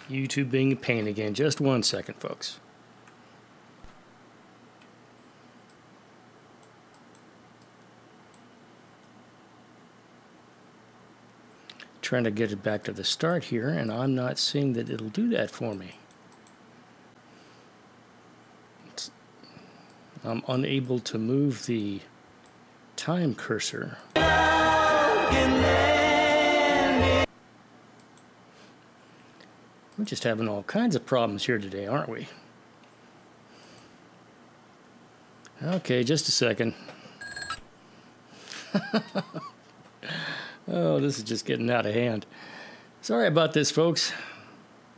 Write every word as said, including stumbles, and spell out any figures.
YouTube being a pain again. Just one second, folks. Trying to get it back to the start here, and I'm not seeing that it'll do that for me. It's, I'm unable to move the time cursor. We're just having all kinds of problems here today, aren't we? Okay, just a second. Oh, this is just getting out of hand. Sorry about this, folks.